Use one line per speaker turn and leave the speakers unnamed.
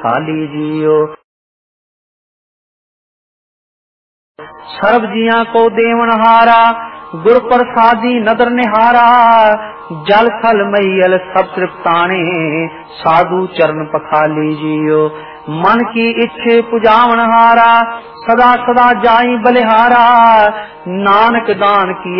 पखाली जियो। सर्व जिया को देवनहारा गुर प्रसादी नदर निहारा। जल थल मैयल सब तृप्ताने साधु चरण पखाली जियो। मन की इच्छे पुजावन हारा सदा सदा जाई बलिहारा। नानक दान की